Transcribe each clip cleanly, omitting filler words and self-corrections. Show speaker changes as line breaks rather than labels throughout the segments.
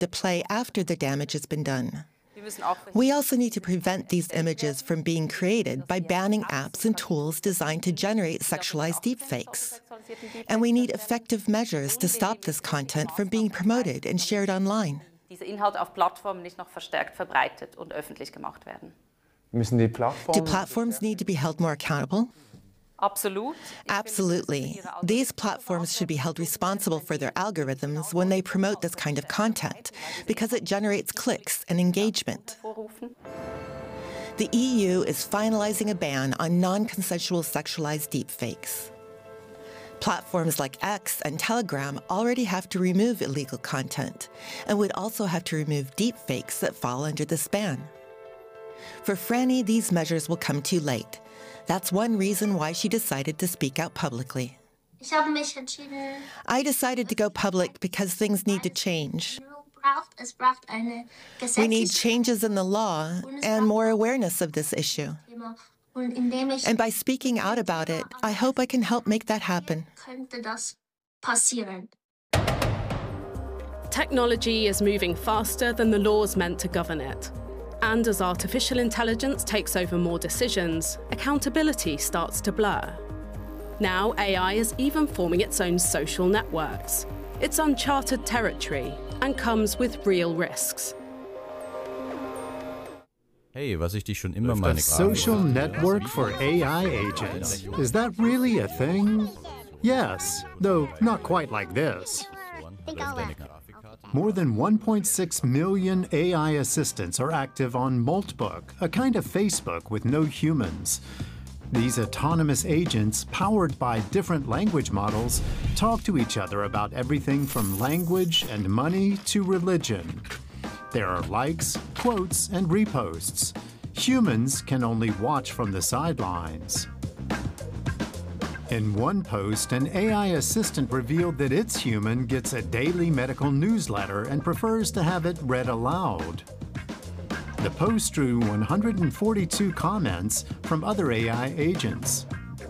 the play after the damage has been done. We also need to prevent these images from being created by banning apps and tools designed to generate sexualized deepfakes. And we need effective measures to stop this content from being promoted and shared online.
Diese Inhalte auf Plattformen nicht noch verstärkt verbreitet und öffentlich gemacht werden.
Do platforms need to be held more accountable?
Absolutely.
These platforms should be held responsible for their algorithms when they promote this kind of content, because it generates clicks and engagement. The EU is finalizing a ban on non-consensual sexualized deepfakes. Platforms like X and Telegram already have to remove illegal content and would also have to remove deepfakes that fall under this ban. For Franny, these measures will come too late. That's one reason why she decided to speak out publicly. I decided to go public because things need to change. We need changes in the law and more awareness of this issue. And by speaking out about it, I hope I can help make that happen.
Technology is moving faster than the laws meant to govern it. And as artificial intelligence takes over more decisions, accountability starts to blur. Now AI is even forming its own social networks. It's uncharted territory and comes with real risks.
Hey, was ich dich schon immer meine
A social network for AI agents. Is that really a thing? Yes, though not quite like this. More than 1.6 million AI assistants are active on Moltbook, a kind of Facebook with no humans. These autonomous agents, powered by different language models, talk to each other about everything from language and money to religion. There are likes, quotes, and reposts. Humans can only watch from the sidelines. In one post, an AI assistant revealed that its human gets a daily medical newsletter and prefers to have it read aloud. The post drew 142 comments from other AI agents.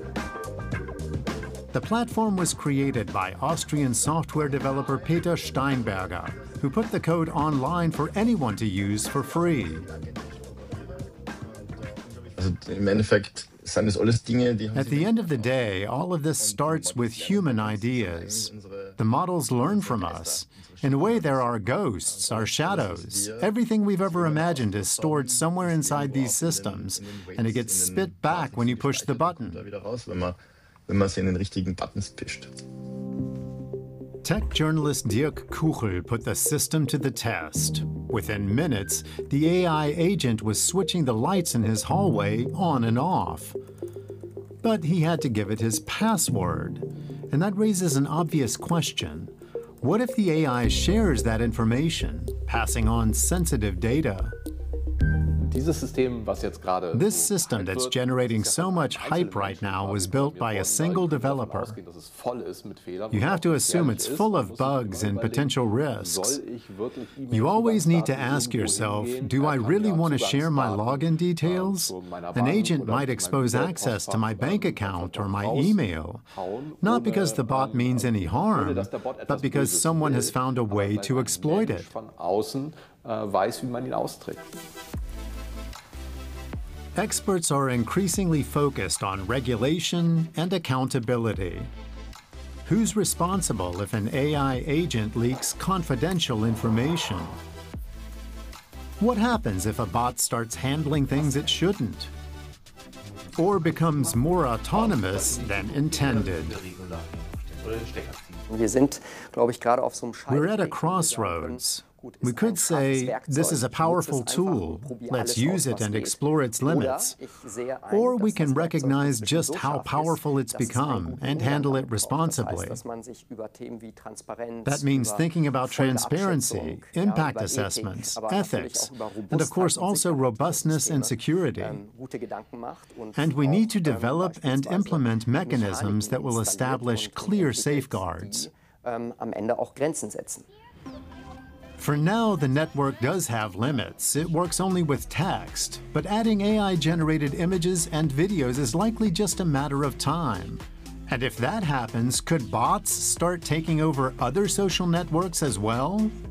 The platform was created by Austrian software developer Peter Steinberger, who put the code online for anyone to use for free. At the end of the day, all of this starts with human ideas. The models learn from us. In a way, they're our ghosts, our shadows. Everything we've ever imagined is stored somewhere inside these systems, and it gets spit back when you push the button. Tech journalist Dirk Kuchel put the system to the test. Within minutes, the AI agent was switching the lights in his hallway on and off. But he had to give it his password. And that raises an obvious question. What if the AI shares that information, passing on sensitive data? This system that's generating so much hype right now was built by a single developer. You have to assume it's full of bugs and potential risks. You always need to ask yourself, do I really want to share my login details? An agent might expose access to my bank account or my email, not because the bot means any harm, but because someone has found a way to exploit it. Experts are increasingly focused on regulation and accountability. Who's responsible if an AI agent leaks confidential information? What happens if a bot starts handling things it shouldn't? Or becomes more autonomous than intended? We're at a crossroads. We could say, this is a powerful tool, let's use it and explore its limits. Or we can recognize just how powerful it's become and handle it responsibly. That means thinking about transparency, impact assessments, ethics, and of course also robustness and security. And we need to develop and implement mechanisms that will establish clear safeguards. For now, the network does have limits. It works only with text, but adding AI-generated images and videos is likely just a matter of time. And if that happens, could bots start taking over other social networks as well?